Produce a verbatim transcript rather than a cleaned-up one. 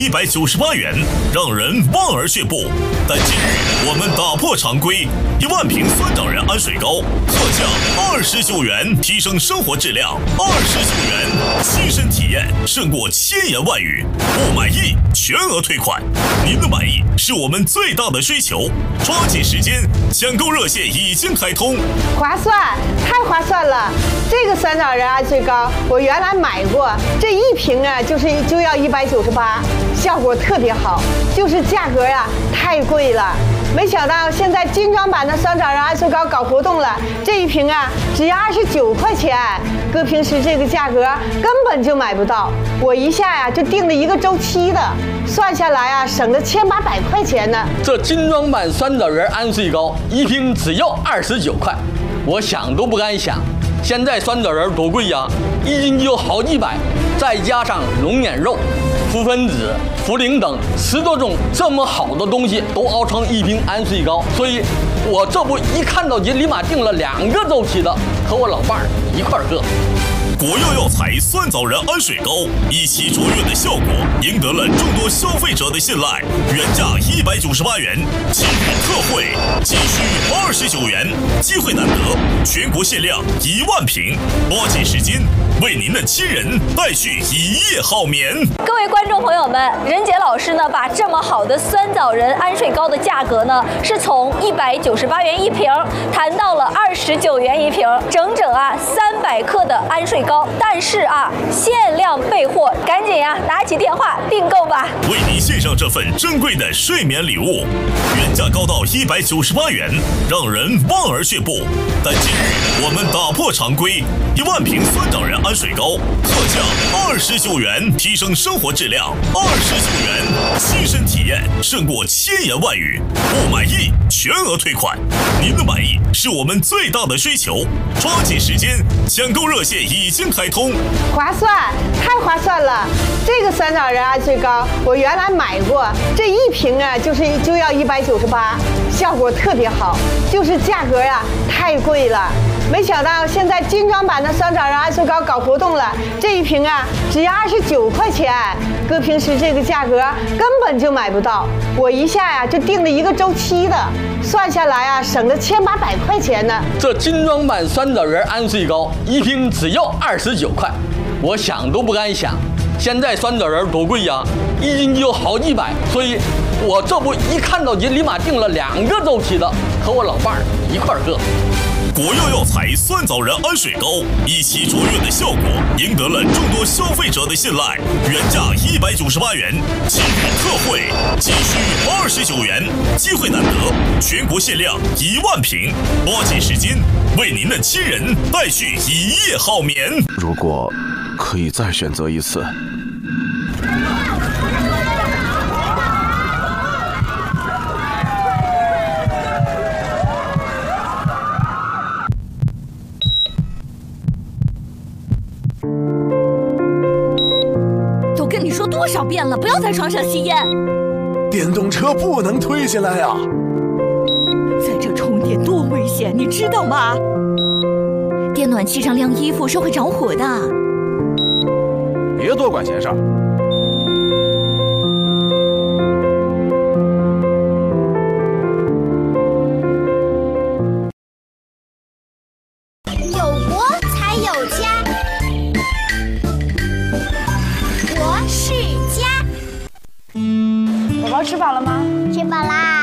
一百九十八元，让人望而却步。但今日我们打破常规，一万瓶酸枣仁安水膏特价二十九元，提升生活质量二十九元，亲身体验胜过千言万语。不满意全额退款，您的满意是我们最大的追求。抓紧时间，抢购热线已经开通， 划算，太划算了！这个酸枣仁安水膏我原来买过，这一瓶啊就是就要一百九十八。效果特别好，就是价格呀、啊、太贵了。没想到现在精装版的酸枣仁安水膏搞活动了，这一瓶啊只要二十九块钱，搁平时这个价格根本就买不到。我一下呀、啊、就订了一个周期的，算下来啊省了千八百块钱呢。 这精装版酸枣仁安水膏一瓶只要二十九块，我想都不敢想。现在酸枣仁多贵呀，一斤就好几百，再加上龙眼肉、浮分子、茯苓等十多种这么好的东西都熬成一瓶安水膏，所以我这不一看到就立马订了两个周期的，和我老伴儿一块儿喝。 国药药材酸枣仁安水膏一起卓越的效果，赢得了众多消费者的信赖。原价一百九十八元，今日特惠仅需二十九元，机会难得，全国限量一万瓶，抓紧时间，为您的亲人带去一夜好眠。 各位观众朋友们，任杰老师呢，把这么好的酸枣仁安水膏的价格呢，是从一百九十八元一瓶谈到了二十九元一瓶，整整啊三百克的安水膏。但是啊，限量备货，赶紧呀、啊，拿起电话订购吧！ 为您献上这份珍贵的睡眠礼物，原价高到一百九十八元，让人望而却步。但今日我们打破常规，一万瓶酸枣仁安水膏特价二十九元，提升生活质量二十九元，亲身体验胜过千言万语。不满意全额退款，您的满意是我们最大的追求。抓紧时间，抢购热线已经开通， 划算，太划算了！这个酸枣仁安水膏我原来买过，这一瓶啊就是就要一百九十八，效果特别好，就是价格呀、啊、太贵了。没想到现在精装版的酸枣仁安水膏搞活动了，这一瓶啊只要二十九块钱，搁平时这个价格根本就买不到。我一下呀、啊、就订了一个周期的，算下来啊省了千八百块钱呢。 这精装版酸枣仁安水膏一瓶只要二十九块，我想都不敢想。现在酸枣仁多贵呀，一斤就好几百，所以我这不一看到就立马订了两个周期的，和我老伴儿一块儿喝。 国药药材酸枣仁安水膏一起卓越的效果，赢得了众多消费者的信赖。原价一百九十八元，今日特惠仅需二十九元，机会难得，全国限量一万瓶，抓紧时间，为您的亲人带去一夜好眠。 如果可以再选择一次， 都跟你说多少遍了，不要在床上吸烟。 电动车不能推下来呀！ 在这充电多危险，你知道吗？电暖气上晾衣服是会着火的。 别多管闲事儿。 有国才有家，国是家。 宝宝吃饱了吗？ 吃饱啦。